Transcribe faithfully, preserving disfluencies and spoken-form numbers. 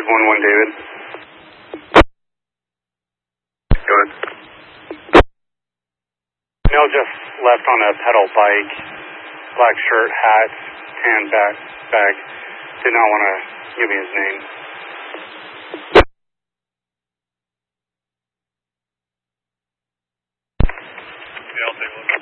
five one one David. Go ahead. Neil just left on a pedal bike, black shirt, hat, tan back, bag. Did not want to give me his name. Yeah, I'll take a look.